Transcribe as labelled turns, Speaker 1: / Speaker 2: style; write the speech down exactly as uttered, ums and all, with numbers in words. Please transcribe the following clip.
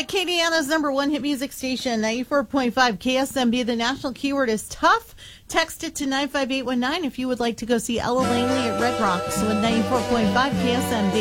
Speaker 1: Acadiana's number one hit music station, ninety-four point five K S M B. The national keyword is tough. Text it to nine five eight one nine if you would like to go see Ella Langley at Red Rocks with ninety-four point five K S M B.